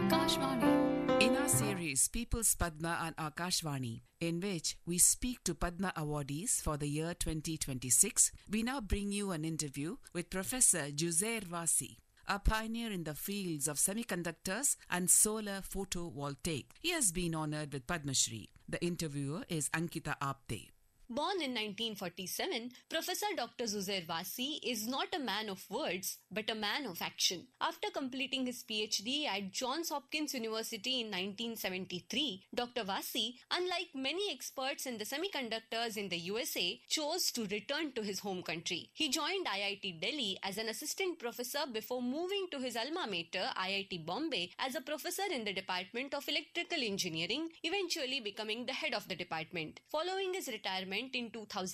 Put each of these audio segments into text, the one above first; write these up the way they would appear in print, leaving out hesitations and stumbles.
Akashvani. In our series People's Padma and Akashvani, in which we speak to Padma awardees for the year 2026, we now bring you an interview with Professor Juzair Wasi, a pioneer in the fields of semiconductors and solar photovoltaic. He has been honored with Padma Shri. The interviewer is Ankita Apte. Born in 1947, Professor Dr. Juzair Wasi is not a man of words, but a man of action. After completing his PhD at Johns Hopkins University in 1973, Dr. Wasi, unlike many experts in the semiconductors in the USA, chose to return to his home country. He joined IIT Delhi as an assistant professor before moving to his alma mater, IIT Bombay, as a professor in the Department of Electrical Engineering, eventually becoming the head of the department. Following his retirement in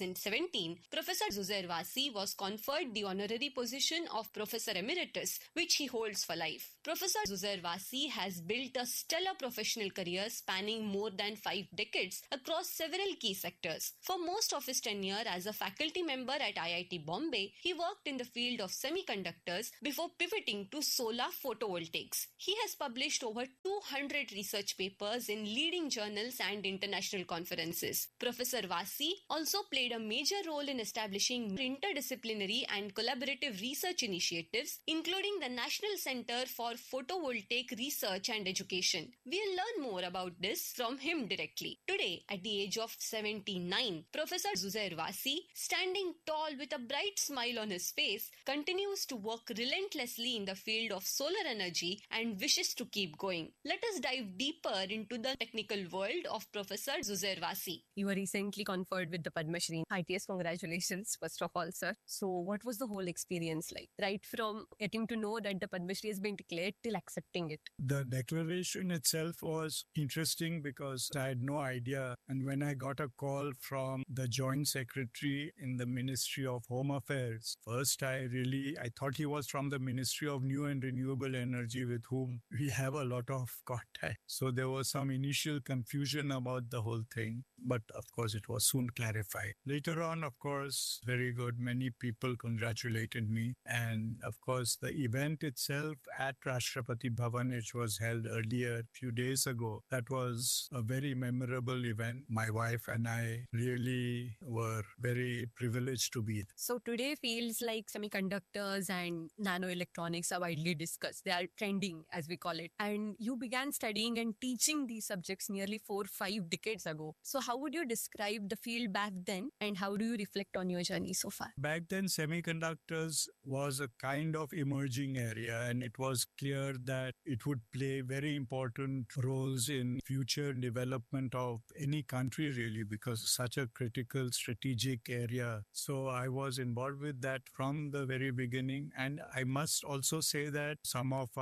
2017, Professor Juzair Wasi was conferred the honorary position of Professor Emeritus, which he holds for life. Professor Juzair Wasi has built a stellar professional career spanning more than 5 decades across several key sectors. For most of his tenure as a faculty member at IIT Bombay, he worked in the field of semiconductors before pivoting to solar photovoltaics. He has published over 200 research papers in leading journals and international conferences. Professor Wasi also played a major role in establishing interdisciplinary and collaborative research initiatives, including the National Center for Photovoltaic Research and Education. We'll learn more about this from him directly. Today, at the age of 79, Professor Juzair Wasi, standing tall with a bright smile on his face, continues to work relentlessly in the field of solar energy and wishes to keep going. Let us dive deeper into the technical world of Professor Juzair Wasi. You were recently conferred with the Padma Shri. ITS, congratulations, first of all, sir. So what was the whole experience like? Right from getting to know that the Padma Shri has been declared till accepting it. The declaration itself was interesting because I had no idea. And when I got a call from the Joint Secretary in the Ministry of Home Affairs, first I thought he was from the Ministry of New and Renewable Energy, with whom we have a lot of contact. So there was some initial confusion about the whole thing. But of course, it was soon clarified. Later on, of course, very good. Many people congratulated me. And of course, the event itself at Rashtrapati Bhavan, which was held earlier, a few days ago, that was a very memorable event. My wife and I really were very privileged to be there. So today fields like semiconductors and nanoelectronics are widely discussed. They are trending, as we call it. And you began studying and teaching these subjects nearly 4-5 decades ago. So how would you describe the field back then, and how do you reflect on your journey so far? Back then, semiconductors was a kind of emerging area, and it was clear that it would play very important roles in future development of any country, really, because such a critical strategic area. So I was involved with that from the very beginning. And I must also say that some of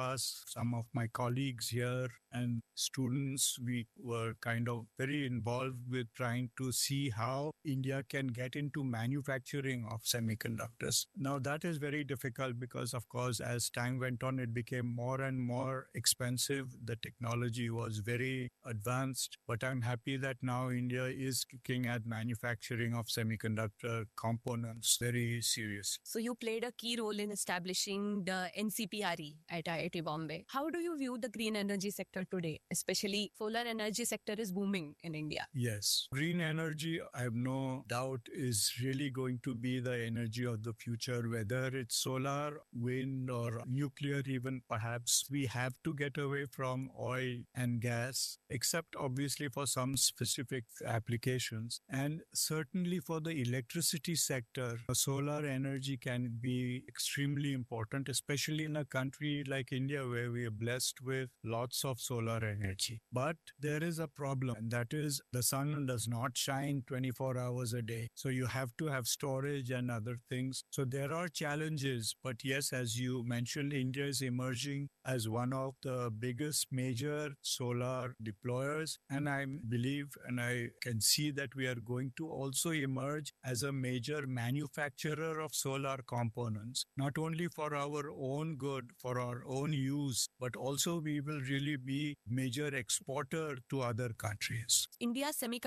my colleagues here and students, we were kind of very involved with trying to see how India can get into manufacturing of semiconductors. Now that is very difficult because, of course, as time went on, it became more and more expensive. The technology was very advanced, but I'm happy that now India is looking at manufacturing of semiconductor components very serious. So you played a key role in establishing the NCPRE at IIT Bombay. How do you view the green energy sector today? Especially solar energy sector is booming in India. Yes. Green energy, I have no doubt, is really going to be the energy of the future, whether it's solar, wind, or nuclear even perhaps. We have to get away from oil and gas, except obviously for some specific applications. And certainly for the electricity sector, solar energy can be extremely important, especially in a country like India where we are blessed with lots of solar energy. But there is a problem, and that is the sun does not shine 24 hours a day. So you have to have storage and other things. So there are challenges. But yes, as you mentioned, India is emerging as one of the biggest major solar deployers. And I believe and I can see that we are going to also emerge as a major manufacturer of solar components, not only for our own good, for our own use, but also we will really be major exporter to other countries. India's semiconductor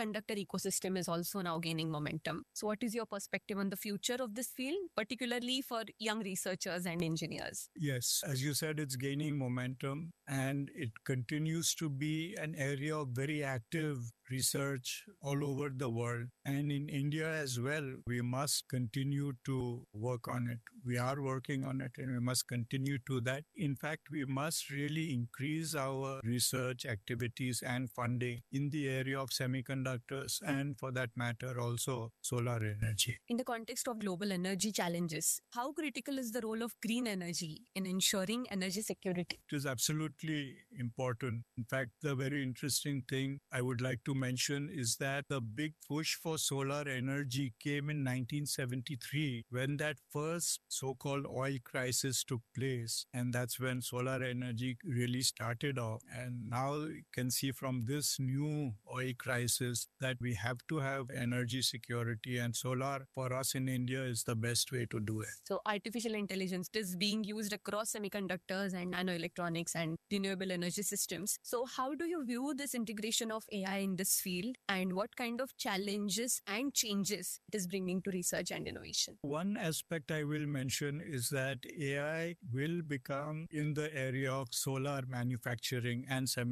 semiconductor ecosystem is also now gaining momentum. So what is your perspective on the future of this field, particularly for young researchers and engineers? Yes, as you said, it's gaining momentum and it continues to be an area of very active research all over the world. And in India as well, we must continue to work on it. We are working on it and we must continue to that. In fact, we must really increase our research activities and funding in the area of semiconductors and for that matter also solar energy. In the context of global energy challenges, how critical is the role of green energy in ensuring energy security? It is absolutely important. In fact, the very interesting thing I would like to mention is that the big push for solar energy came in 1973 when that first so-called oil crisis took place. And that's when solar energy really started off. And now you can see from this new oil crisis that we have to have energy security, and solar for us in India is the best way to do it. So artificial intelligence is being used across semiconductors and nanoelectronics and renewable energy systems. So how do you view this integration of AI in this field, and what kind of challenges and changes it is bringing to research and innovation? One aspect I will mention is that AI will become in the area of solar manufacturing and